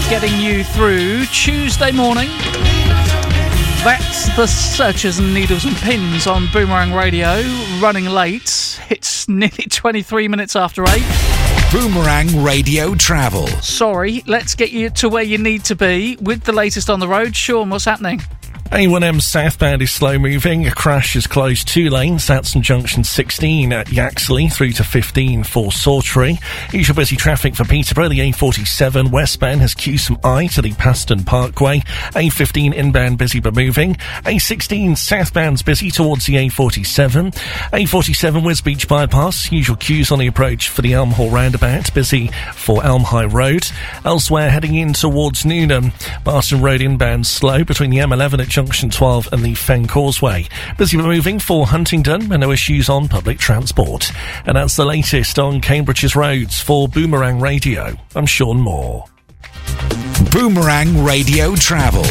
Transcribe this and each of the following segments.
getting you through Tuesday morning. That's the Searchers and Needles and Pins on Boomerang Radio, running late. It's nearly 23 minutes after 8. Boomerang Radio Travel. Sorry, let's get you to where you need to be with the latest on the road. Sean, what's happening? A1M southbound is slow moving. A crash has closed 2 lanes. That's from junction 16 at Yaxley through to 15 for Sawtry. Usual busy traffic for Peterborough. The A47 westbound has queues from I to the Paston Parkway. A15 inbound busy but moving. A16 southbound's busy towards the A47. A47 Wisbeach bypass. Usual queues on the approach for the Elm Hall roundabout. Busy for Elm High Road. Elsewhere heading in towards Newnham. Marston Road inbound slow between the M11 at Junction 12 and the Fen Causeway. Busy but moving for Huntingdon and no issues on public transport. And that's the latest on Cambridge's roads for Boomerang Radio. I'm Sean Moore. Boomerang Radio Travel.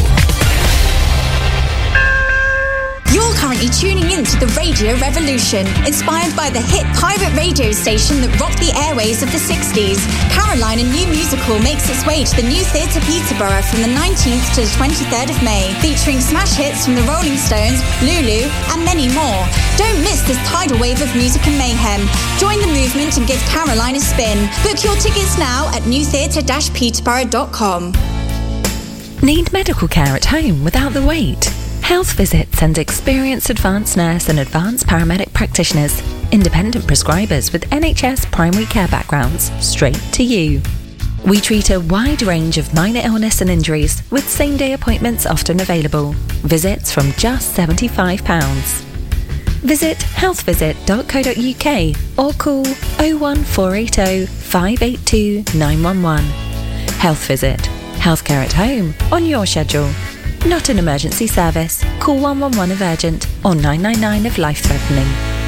You're currently tuning in to the Radio Revolution, inspired by the hit pirate radio station that rocked the airways of the 60s. Caroline, a new musical, makes its way to the New Theatre Peterborough from the 19th to the 23rd of May, featuring smash hits from the Rolling Stones, Lulu, and many more. Don't miss this tidal wave of music and mayhem. Join the movement and give Caroline a spin. Book your tickets now at newtheatre-peterborough.com. Need medical care at home without the wait? Health Visit sends experienced advanced nurse and advanced paramedic practitioners, independent prescribers with NHS primary care backgrounds, straight to you. We treat a wide range of minor illness and injuries with same-day appointments often available. Visits from just £75. Visit healthvisit.co.uk or call 01480 582 911. Health Visit. Healthcare at home on your schedule. Not an emergency service. Call 111 if urgent or 999 if life-threatening.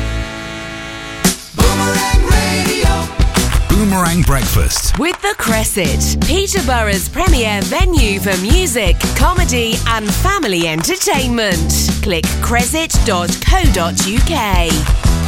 Boomerang Radio. Boomerang Breakfast. With The Cresset, Peterborough's premier venue for music, comedy and family entertainment. Click cresset.co.uk.